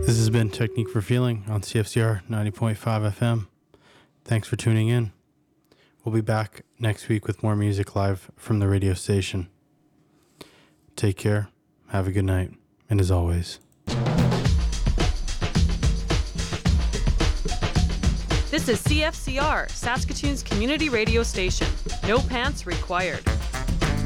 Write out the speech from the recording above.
This has been Technique for Feeling on CFCR 90.5 FM. Thanks for tuning in. We'll be back next week with more music live from the radio station. Take care, have a good night, and as always, this is CFCR, Saskatoon's community radio station. No pants required.